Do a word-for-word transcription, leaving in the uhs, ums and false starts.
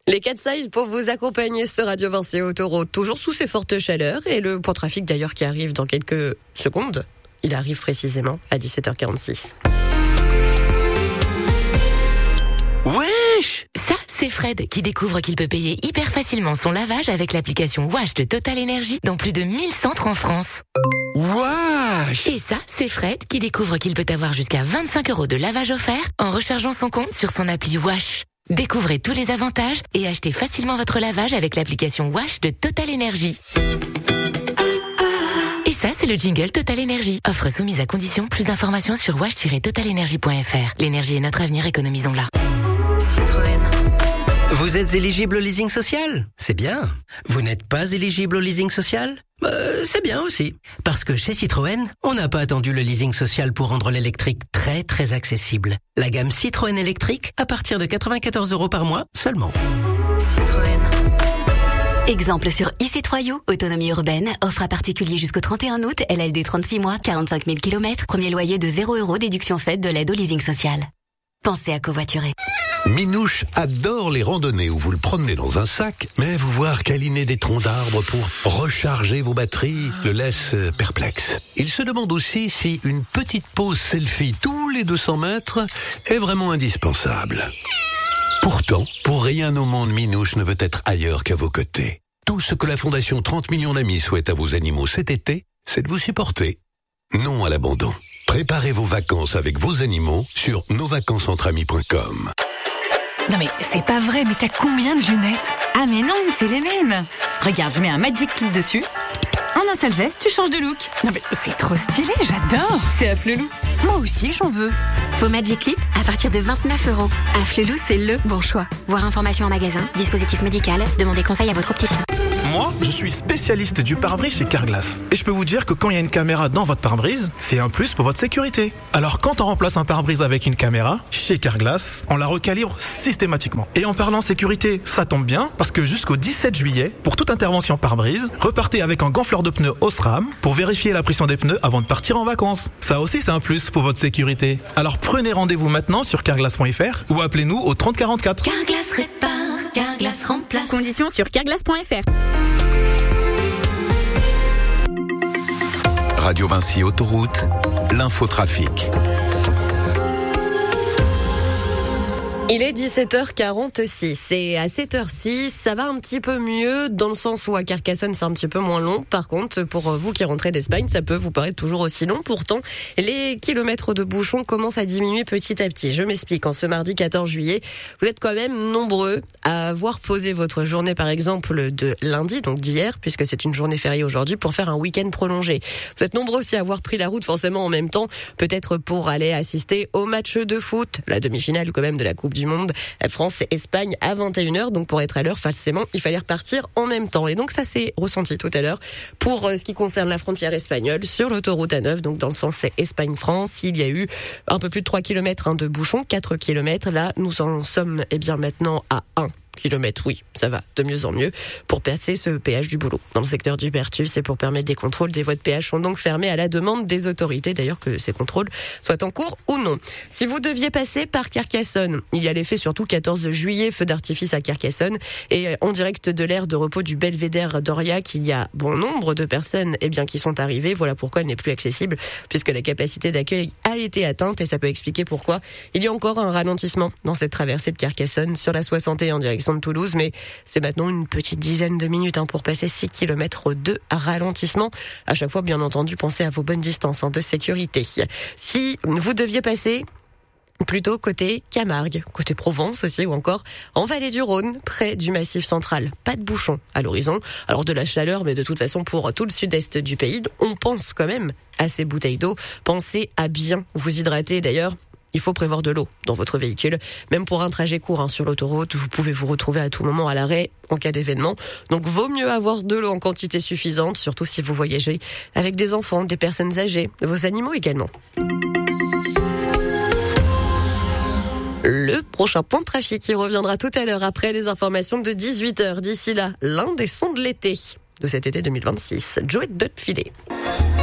Les quatre size pour vous accompagner ce Radio Vinci Autoroute, toujours sous ces fortes chaleurs. Et le point trafic d'ailleurs qui arrive dans quelques secondes, il arrive précisément à dix-sept heures quarante-six. Wesh! Ça, c'est Fred qui découvre qu'il peut payer hyper facilement son lavage avec l'application Wash de Total Energy dans plus de mille centres en France. Wesh! Et ça, c'est Fred qui découvre qu'il peut avoir jusqu'à vingt-cinq euros de lavage offert en rechargeant son compte sur son appli Wash. Découvrez tous les avantages et achetez facilement votre lavage avec l'application Wash de Total Energy. Et ça, c'est le jingle Total Energy. Offre soumise à condition. Plus d'informations sur wash tiret total energy point f r. L'énergie est notre avenir, économisons-la. Citroën. Vous êtes éligible au leasing social? C'est bien. Vous n'êtes pas éligible au leasing social? Bah, c'est bien aussi. Parce que chez Citroën, on n'a pas attendu le leasing social pour rendre l'électrique très très accessible. La gamme Citroën électrique à partir de quatre-vingt-quatorze euros par mois seulement. Citroën. Exemple sur I C trois U, autonomie urbaine, offre à particulier jusqu'au trente et un août, L L D trente-six mois, quarante-cinq mille kilomètres, premier loyer de zéro euros, déduction faite de l'aide au leasing social. Pensez à covoiturer. Minouche adore les randonnées où vous le promenez dans un sac, mais vous voir câliner des troncs d'arbres pour recharger vos batteries le laisse perplexe. Il se demande aussi si une petite pause selfie tous les deux cents mètres est vraiment indispensable. Pourtant, pour rien au monde, Minouche ne veut être ailleurs qu'à vos côtés. Tout ce que la Fondation trente millions d'amis souhaite à vos animaux cet été, c'est de vous supporter. Non à l'abandon. Préparez vos vacances avec vos animaux sur nos vacances entre amis point com. Non mais c'est pas vrai, mais t'as combien de lunettes? Ah mais non, c'est les mêmes. Regarde, je mets un Magic Clip dessus. En un seul geste, tu changes de look. Non mais c'est trop stylé, j'adore. C'est Afflelou. Moi aussi, j'en veux. Vos Magic Clip à partir de vingt-neuf euros. Afflelou, c'est le bon choix. Voir information en magasin, dispositif médical, demandez conseil à votre opticien. Moi, je suis spécialiste du pare-brise chez Carglass. Et je peux vous dire que quand il y a une caméra dans votre pare-brise, c'est un plus pour votre sécurité. Alors quand on remplace un pare-brise avec une caméra, chez Carglass, on la recalibre systématiquement. Et en parlant sécurité, ça tombe bien, parce que jusqu'au dix-sept juillet, pour toute intervention pare-brise, repartez avec un gonfleur de pneus Osram pour vérifier la pression des pneus avant de partir en vacances. Ça aussi, c'est un plus pour votre sécurité. Alors prenez rendez-vous maintenant sur carglass point f r ou appelez-nous au trente quarante-quatre. Carglass répare, Carglass remplace. Conditions sur carglass point f r. Radio Vinci Autoroute, l'infotrafic. Il est dix-sept heures quarante-six et à cette heure-ci, ça va un petit peu mieux dans le sens où à Carcassonne, c'est un petit peu moins long. Par contre, pour vous qui rentrez d'Espagne, ça peut vous paraître toujours aussi long. Pourtant, les kilomètres de bouchons commencent à diminuer petit à petit. Je m'explique. En ce mardi quatorze juillet, vous êtes quand même nombreux à avoir posé votre journée, par exemple, de lundi, donc d'hier, puisque c'est une journée fériée aujourd'hui, pour faire un week-end prolongé. Vous êtes nombreux aussi à avoir pris la route forcément en même temps, peut-être pour aller assister au match de foot, la demi-finale quand même de la Coupe du Monde, France-Espagne à vingt et une heures. Donc pour être à l'heure, forcément, il fallait repartir en même temps. Et donc ça s'est ressenti tout à l'heure pour ce qui concerne la frontière espagnole sur l'autoroute A neuf. Donc dans le sens Espagne-France, il y a eu un peu plus de trois kilomètres hein, de bouchons, quatre kilomètres. Là, nous en sommes eh bien maintenant à un kilomètres, oui, ça va de mieux en mieux pour passer ce péage du Boulot. Dans le secteur du Bertus et pour permettre des contrôles, des voies de péage sont donc fermées à la demande des autorités, d'ailleurs que ces contrôles soient en cours ou non. Si vous deviez passer par Carcassonne, il y a l'effet surtout quatorze juillet, feu d'artifice à Carcassonne et en direct de l'aire de repos du Belvédère d'Aurillac, il y a bon nombre de personnes eh bien, qui sont arrivées. Voilà pourquoi elle n'est plus accessible puisque la capacité d'accueil a été atteinte et ça peut expliquer pourquoi il y a encore un ralentissement dans cette traversée de Carcassonne sur la soixante et un en direction de Toulouse, mais c'est maintenant une petite dizaine de minutes hein, pour passer six kilomètres de ralentissement. À chaque fois, bien entendu, pensez à vos bonnes distances hein, de sécurité. Si vous deviez passer plutôt côté Camargue, côté Provence aussi, ou encore en vallée du Rhône, près du Massif central. Pas de bouchons à l'horizon. Alors de la chaleur, mais de toute façon pour tout le sud-est du pays, on pense quand même à ces bouteilles d'eau. Pensez à bien vous hydrater d'ailleurs. Il faut prévoir de l'eau dans votre véhicule. Même pour un trajet court hein, sur l'autoroute, vous pouvez vous retrouver à tout moment à l'arrêt en cas d'événement. Donc vaut mieux avoir de l'eau en quantité suffisante, surtout si vous voyagez avec des enfants, des personnes âgées, vos animaux également. Le prochain point de trafic qui reviendra tout à l'heure après les informations de dix-huit heures. D'ici là, l'un des sons de l'été, de cet été deux mille vingt-six. Joey Dutfilet.